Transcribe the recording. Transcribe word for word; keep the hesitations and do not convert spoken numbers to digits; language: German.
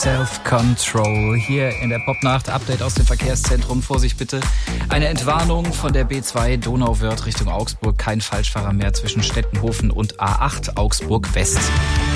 Self-Control. Hier in der Popnacht, Update aus dem Verkehrszentrum. Vorsicht bitte. Eine Entwarnung von der B zwei Donauwörth Richtung Augsburg. Kein Falschfahrer mehr zwischen Stettenhofen und A acht Augsburg West.